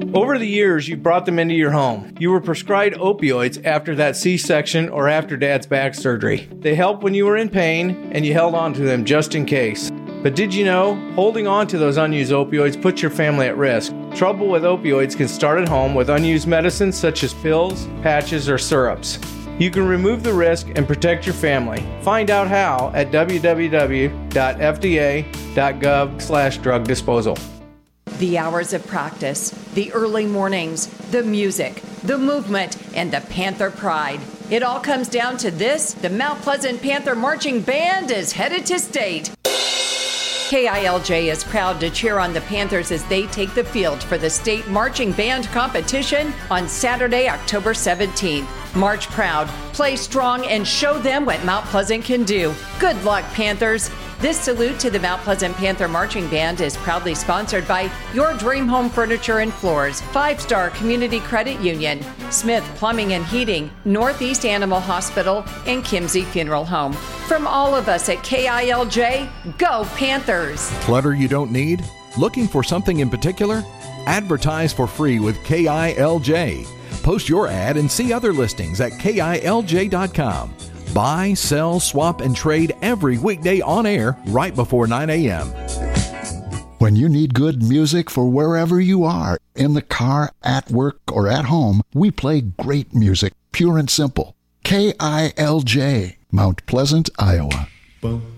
Over the years, you brought them into your home. You were prescribed opioids after that C-section or after Dad's back surgery. They helped when you were in pain, and you held on to them just in case. But did you know, holding on to those unused opioids puts your family at risk. Trouble with opioids can start at home with unused medicines such as pills, patches, or syrups. You can remove the risk and protect your family. Find out how at www.fda.gov/drug disposal. The hours of practice, the early mornings, the music, the movement, and the Panther pride. It all comes down to this: the Mount Pleasant Panther Marching Band is headed to state. KILJ is proud to cheer on the Panthers as they take the field for the state marching band competition on Saturday, October 17th. March proud, play strong, and show them what Mount Pleasant can do. Good luck, Panthers. This salute to the Mount Pleasant Panther Marching Band is proudly sponsored by Your Dream Home Furniture and Floors, 5-Star Community Credit Union, Smith Plumbing and Heating, Northeast Animal Hospital, and Kimsey Funeral Home. From all of us at KILJ, go Panthers! Clutter you don't need? Looking for something in particular? Advertise for free with KILJ. Post your ad and see other listings at KILJ.com. Buy, sell, swap, and trade every weekday on air right before 9 a.m. When you need good music for wherever you are, in the car, at work, or at home, we play great music, pure and simple. KILJ, Mount Pleasant, Iowa. Boom.